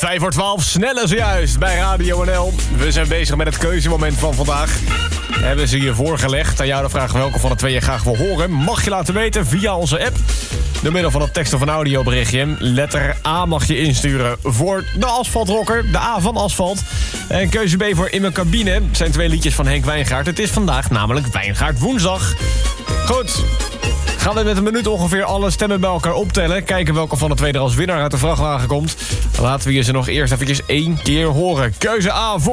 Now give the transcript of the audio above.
5:12, snelle zojuist bij Radio NL. We zijn bezig met het keuzemoment van vandaag. Hebben ze je voorgelegd. Aan jou de vraag welke van de twee je graag wil horen. Mag je laten weten via onze app. Door middel van een tekst of een audioberichtje. Letter A mag je insturen voor de asfaltrocker. De A van asfalt. En keuze B voor In Mijn Cabine. Het zijn 2 liedjes van Henk Wijngaard. Het is vandaag namelijk Wijngaard woensdag. Goed. Gaan we met een minuut ongeveer alle stemmen bij elkaar optellen. Kijken welke van de twee er als winnaar uit de vrachtwagen komt. Laten we je ze nog eerst eventjes 1 keer horen. Keuze A voor